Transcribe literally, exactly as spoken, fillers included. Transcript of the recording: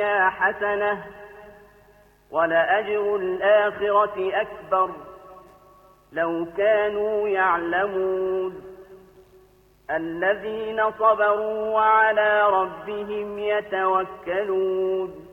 حسنة ولأجر الآخرة أكبر لو كانوا يعلمون الذين صبروا وعلى ربهم يتوكلون